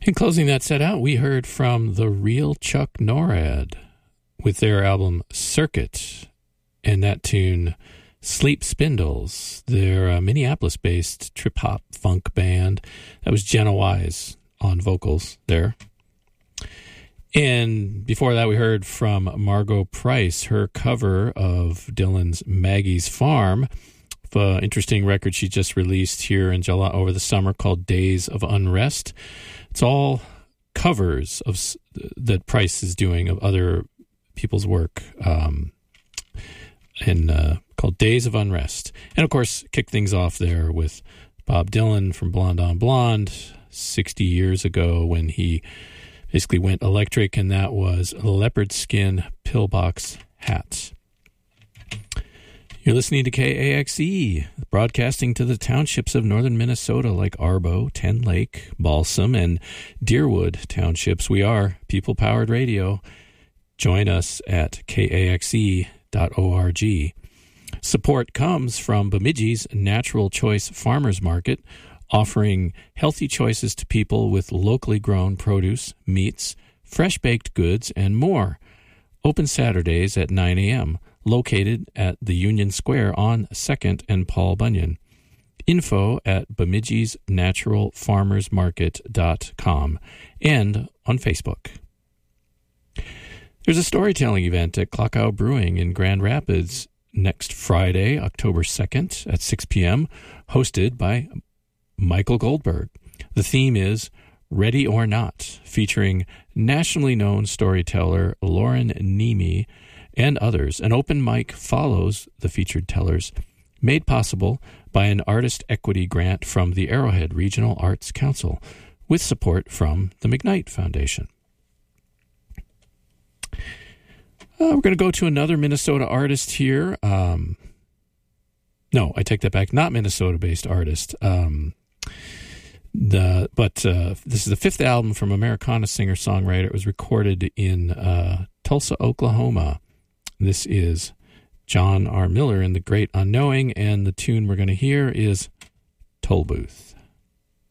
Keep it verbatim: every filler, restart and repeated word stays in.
In closing that set out, we heard from The Real Chuck Norad with their album Circuit, and that tune Sleep Spindles, their uh, Minneapolis-based trip-hop funk band. That was Jenna Wise on vocals there. And before that, we heard from Margot Price, her cover of Dylan's Maggie's Farm, an interesting record she just released here in July over the summer called Days of Unrest. It's all covers of that Price is doing of other people's work, um, and uh, called Days of Unrest. And of course, kick things off there with Bob Dylan from Blonde on Blonde, sixty years ago when he basically went electric, and that was leopard skin pillbox hats. You're listening to K A X E, broadcasting to the townships of northern Minnesota like Arbo, Ten Lake, Balsam, and Deerwood townships. We are people-powered radio. Join us at K A X E dot org. Support comes from Bemidji's Natural Choice Farmers Market, offering healthy choices to people with locally grown produce, meats, fresh-baked goods, and more. Open Saturdays at nine a.m., located at the Union Square on second and Paul Bunyan. Info at Bemidji's Natural Farmers Market dot com and on Facebook. There's a storytelling event at Clockout Brewing in Grand Rapids next Friday, October second at six p.m., hosted by Michael Goldberg. The theme is Ready or Not, featuring nationally known storyteller Lauren Nemi and others. An open mic follows the featured tellers, made possible by an artist equity grant from the Arrowhead Regional Arts Council, with support from the McKnight Foundation. Uh, we're going to go to another Minnesota artist here. Um, no, I take that back. Not Minnesota-based artist. Um, the but uh, this is the fifth album from Americana singer-songwriter. It was recorded in uh, Tulsa, Oklahoma. This is John R. Miller and the Great Unknowing, and the tune we're going to hear is Toll Booth.